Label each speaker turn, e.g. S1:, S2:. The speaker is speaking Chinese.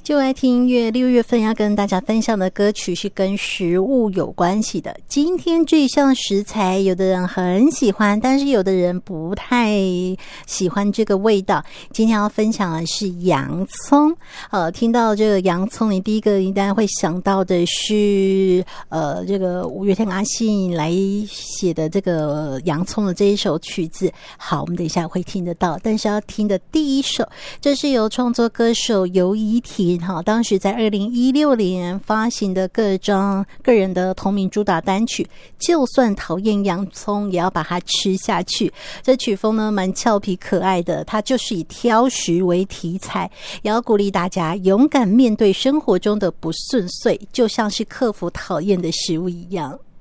S1: 就爱听音乐，6月份要跟大家分享的歌曲是跟食物有关系的。今天这一项食材，有的人很喜欢，但是有的人不太喜欢这个味道。今天要分享的是洋葱。听到这个洋葱，你第一个应该会想到的是这个五月天阿信来写的这个洋葱的这一首曲子。好，我们等一下会听得到，但是要听的第一首，这是由创作歌手游怡婷当时在2016年发行的个人的同名主打单曲，就算讨厌洋葱也要把它吃下去。这曲风呢蛮俏皮可爱的，它就是以挑食为题材，也要鼓励大家勇敢面对生活中的不顺遂，就像是克服讨厌的食物一样。